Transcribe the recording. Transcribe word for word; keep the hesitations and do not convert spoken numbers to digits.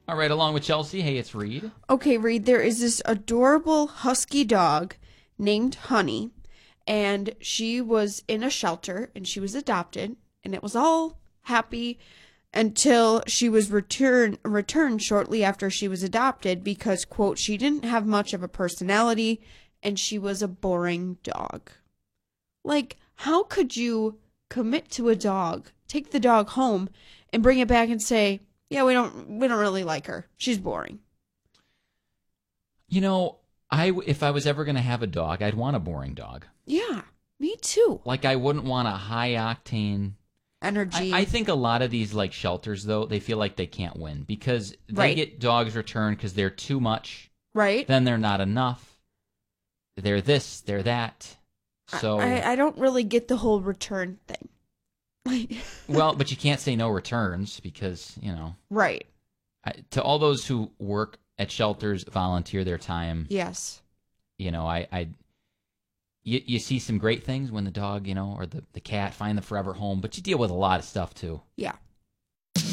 All right, along with Chelsea. Hey, it's Reed. Okay, Reed, there is this adorable husky dog named Honey, and she was in a shelter, and she was adopted, and it was all happy until she was return, returned shortly after she was adopted because, quote, she didn't have much of a personality, and she was a boring dog. Like, how could you commit to a dog, take the dog home, and bring it back and say, yeah, we don't we don't really like her. She's boring. You know, I if I was ever going to have a dog, I'd want a boring dog. Yeah, me too. Like, I wouldn't want a high-octane... Energy. I, I think a lot of these, like, shelters, though, they feel like they can't win because they Right. get dogs returned because they're too much. Right? Then they're not enough. They're this, they're that. So, I, I don't really get the whole return thing. well, but you can't say no returns because, you know. Right. I, to all those who work at shelters, volunteer their time. Yes. You know, I, I you, you see some great things when the dog, you know, or the, the cat find the forever home, but you deal with a lot of stuff too. Yeah.